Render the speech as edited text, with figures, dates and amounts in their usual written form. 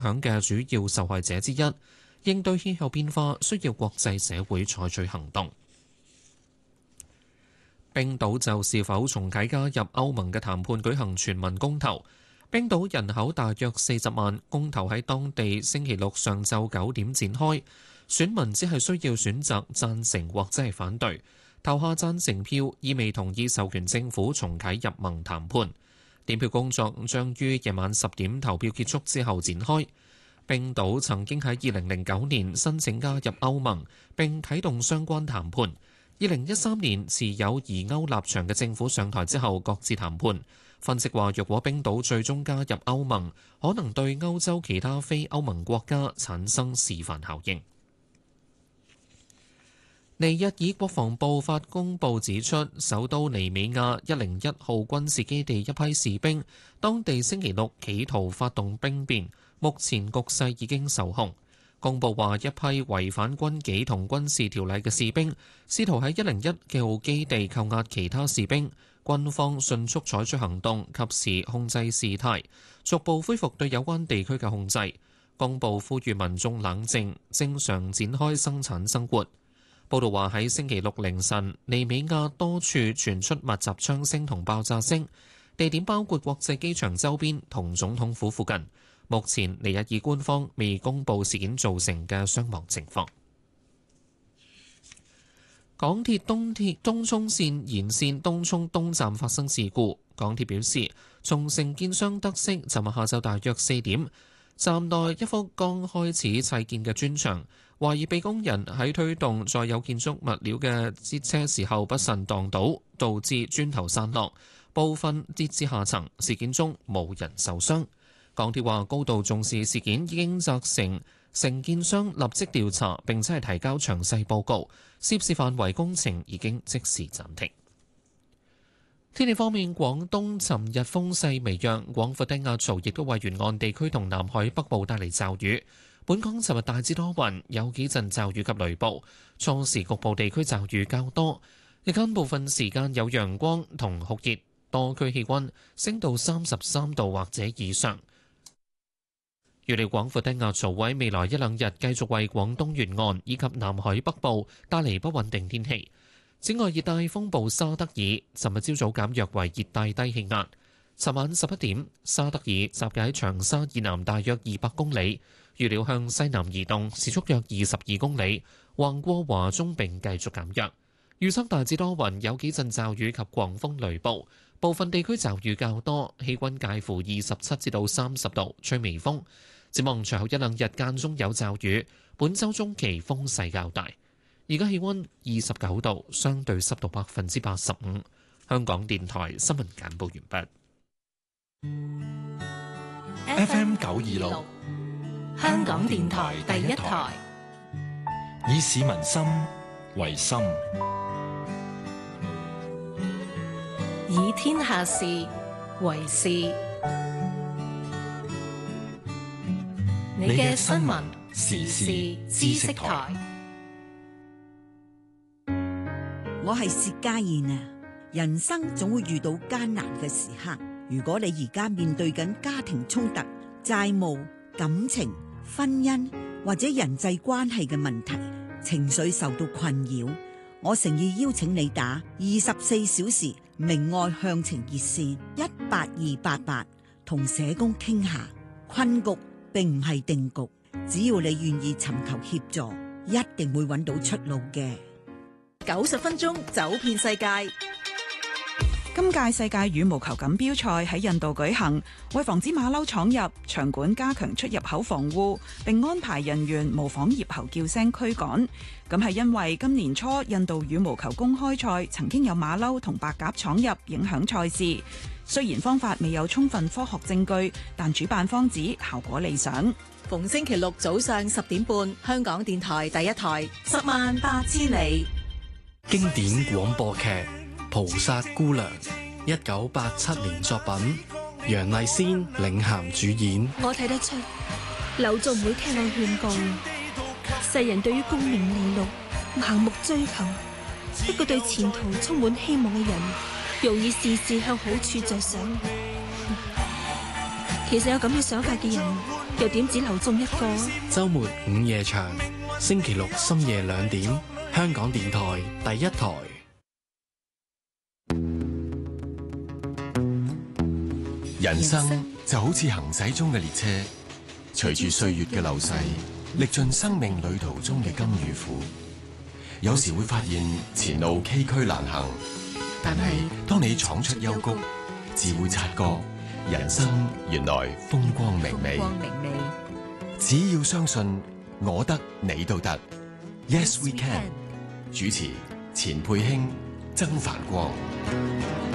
響嘅主要受害者之一。應對氣候變化需要國際社會採取行動。冰島就是否重啟加入歐盟嘅談判舉行全民公投。冰島人口大約40萬，公投喺當地星期六上晝9點展開。選民只係需要選擇贊成或者係反對，投下贊成票意味同意授權政府重啟入盟談判。點票工作將於夜晚10點投票結束之後展開。冰島曾經喺2009年申請加入歐盟並啟動相關談判。2013年持有疑歐立場嘅政府上台之後各自談判。分析話，若果冰島最終加入歐盟，可能對歐洲其他非歐盟國家產生示範效應。尼日爾國防部發公報指出，首都尼美亞101號軍事基地一批士兵，當地星期六企圖發動兵變，目前局勢已經受控。公佈話，一批違反軍紀同軍事條例嘅士兵，試圖喺101號基地扣押其他士兵，軍方迅速採取行動，及時控制事態，逐步恢復對有關地區嘅控制。公佈呼籲民眾冷靜，正常展開生產生活。報道話，喺星期六凌晨，尼美亞多處傳出密集槍聲同爆炸聲，地點包括國際機場周邊同總統府附近。目前尼日爾官方未公布事件造成嘅傷亡情況。港鐵東涌線延線東涌東站發生事故，港鐵表示，從承建商得悉，尋日下晝大約4點，站內一幅剛開始砌建嘅磚牆，懷疑被工人喺推動載有建築物料嘅節車時候不慎盪倒，導致磚頭散落，部分跌至下層。事件中冇人受傷。港鐵話高度重視事件，已經責成承建商立即調查，並且係提交詳細報告。涉事範圍工程已經即時暫停。天氣方面，廣東尋日風勢微弱，廣闊低壓槽亦都為沿岸地區同南海北部帶嚟驟雨。本港尋日大致多雲，有幾陣驟雨及雷暴，初時局部地區驟雨較多，日間部分時間有陽光同酷熱，多區氣溫升到33度或者以上。預料廣闊低壓槽喺未來一兩日繼續為廣東沿岸以及南海北部帶嚟不穩定天氣。此外，熱帶風暴沙德爾尋日朝早減弱為熱帶低氣壓。尋晚11點，沙德爾集結喺長沙以南大約200公里，預料向西南移動，時速約22公里，橫過華中並繼續減弱。預測大致多雲，有幾陣驟雨及狂風雷暴，部分地區驟雨較多，氣溫介乎27至到30度，吹微風。展望隨後一兩日間中有驟雨，本週中期風勢較大。而家氣溫29度，相對濕度85%。香港電台新聞簡報完畢。FM 926，香港電台第一台，以市民心為心， 以天下事為事。你嘅新聞時事知識台。 我係薛家燕啊！人生總會遇到艱難嘅時刻。如果你而家面對緊家庭衝突、債務、感情、婚姻或者人際關係嘅問題，情緒受到困擾，我誠意邀請你打24小時明愛向晴熱線18288，同社工傾下。困局並唔係定局，只要你願意尋求協助，一定會揾到出路嘅。 90分鐘走遍世界。 今屆世界羽毛球錦標賽喺印度舉行，為防止馬騮闖入，場館加強出入口防護，並安排人員模仿葉猴叫聲驅趕。咁係因為今年初印度羽毛球公開賽曾經有馬騮同白鴿闖入，影響賽事。雖然方法未有充分科學證據，但主辦方指效果理想。 逢星期六早上10點半，香港電台第一台10萬八千里。 經典廣播劇《菩薩姑娘》，1987年作品，楊麗仙領銜主演。 我睇得出，劉總唔會聽我勸告。世人對於功名利祿盲目追求，一個對前途充滿希望嘅人，容易事事向好處着想。其實有咁嘅想法嘅人， 又點止留中一個？ 週末午夜場，星期六深夜2點，香港電台第一台。 人生就好似行駛中嘅列車，隨住歲月嘅流逝，歷盡生命旅途中嘅甘與苦。有時會發現前路崎嶇難行，但係當你闖出幽谷，自會察覺人生原來風光明媚。只要相信我得你都得。Yes we can。主持錢佩卿、曾繁光。